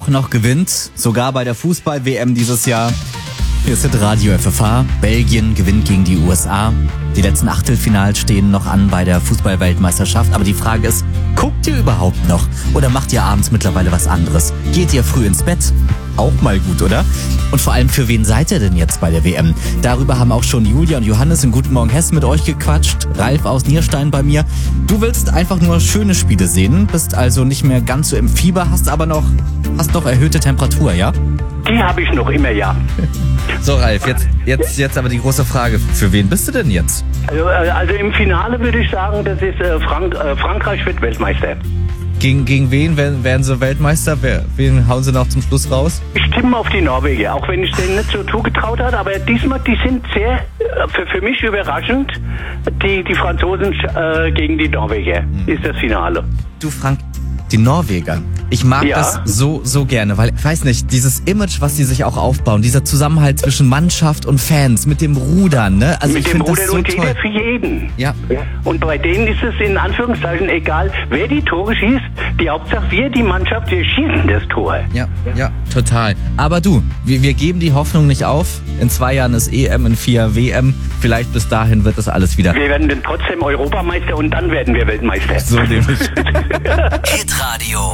auch noch gewinnt, sogar bei der Fußball-WM dieses Jahr. Hier ist Radio FFH. Belgien gewinnt gegen die USA. Die letzten Achtelfinals stehen noch an bei der Fußball-Weltmeisterschaft. Aber die Frage ist, guckt ihr überhaupt noch? Oder macht ihr abends mittlerweile was anderes? Geht ihr früh ins Bett? Auch mal gut, oder? Und vor allem, für wen seid ihr denn jetzt bei der WM? Darüber haben auch schon Julia und Johannes in Guten Morgen Hessen mit euch gequatscht. Ralf aus Nierstein bei mir. Du willst einfach nur schöne Spiele sehen, bist also nicht mehr ganz so im Fieber, hast doch erhöhte Temperatur, ja? Die habe ich noch immer, ja. So, Ralf, jetzt aber die große Frage. Für wen bist du denn jetzt? Also im Finale würde ich sagen, das ist Frankreich wird Weltmeister. Gegen wen werden sie Weltmeister? Wen hauen sie noch zum Schluss raus? Ich tippe auf die Norweger, auch wenn ich denen nicht so zugetraut habe. Aber diesmal, die sind sehr, für mich überraschend, die Franzosen gegen die Norweger ist das Finale. Du, Frank, die Norweger. Ich mag das so gerne, weil, ich weiß nicht, dieses Image, was die sich auch aufbauen, dieser Zusammenhalt zwischen Mannschaft und Fans, mit dem Rudern, ne? Also mit ich dem finde das Rudern so und toll. jeder für jeden. Ja. Und bei denen ist es in Anführungszeichen egal, wer die Tore schießt. Die Hauptsache wir, die Mannschaft, wir schießen das Tor. Ja, total. Aber du, wir geben die Hoffnung nicht auf. In 2 Jahren ist EM, in 4 WM. Vielleicht bis dahin wird das alles wieder. Wir werden dann trotzdem Europameister und dann werden wir Weltmeister. So nämlich. Hitradio